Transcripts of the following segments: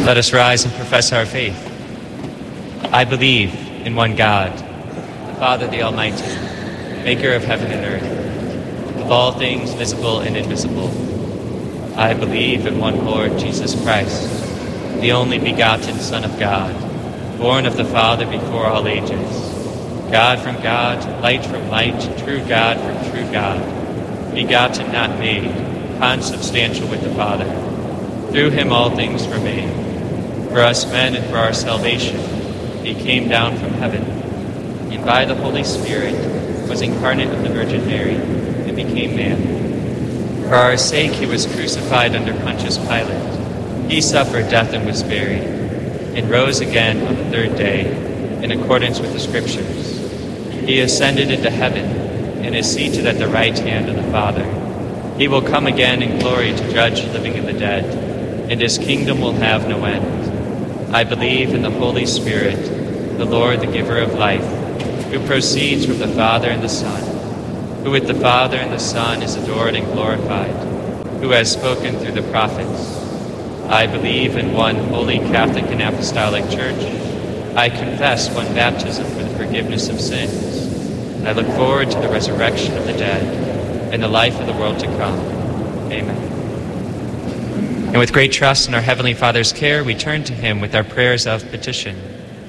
Let us rise and profess our faith. I believe in one God, the Father, the Almighty, maker of heaven and earth, of all things visible and invisible. I believe in one Lord Jesus Christ, the only begotten Son of God, born of the Father before all ages, God from God, light from light, true God from true God, begotten, not made, consubstantial with the Father. Through him all things were made. For us men and for our salvation, he came down from heaven, and by the Holy Spirit was incarnate of the Virgin Mary, and became man. For our sake he was crucified under Pontius Pilate. He suffered death and was buried, and rose again on the third day, in accordance with the Scriptures. He ascended into heaven, and is seated at the right hand of the Father. He will come again in glory to judge the living and the dead, and his kingdom will have no end. I believe in the Holy Spirit, the Lord, the giver of life, who proceeds from the Father and the Son, who with the Father and the Son is adored and glorified, who has spoken through the prophets. I believe in one holy Catholic and Apostolic Church. I confess one baptism for the forgiveness of sins. I look forward to the resurrection of the dead and the life of the world to come. Amen. And with great trust in our Heavenly Father's care, we turn to him with our prayers of petition.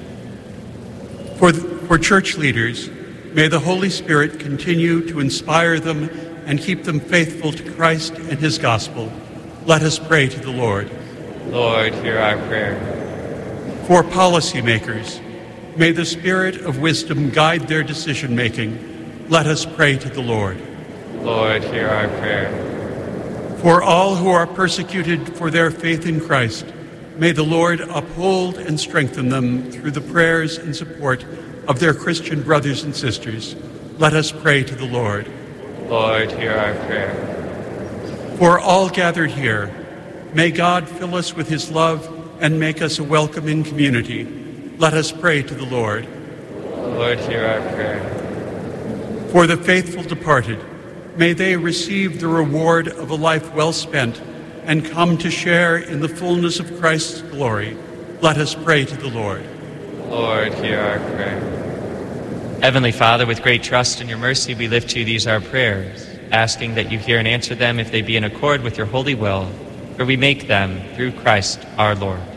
For church leaders, may the Holy Spirit continue to inspire them and keep them faithful to Christ and his gospel. Let us pray to the Lord. Lord, hear our prayer. For policymakers, may the Spirit of wisdom guide their decision-making. Let us pray to the Lord. Lord, hear our prayer. For all who are persecuted for their faith in Christ, may the Lord uphold and strengthen them through the prayers and support of their Christian brothers and sisters. Let us pray to the Lord. Lord, hear our prayer. For all gathered here, may God fill us with his love and make us a welcoming community. Let us pray to the Lord. Lord, hear our prayer. For the faithful departed, may they receive the reward of a life well spent and come to share in the fullness of Christ's glory. Let us pray to the Lord. Lord, hear our prayer. Heavenly Father, with great trust in your mercy, we lift to you these our prayers, asking that you hear and answer them if they be in accord with your holy will, for we make them through Christ our Lord.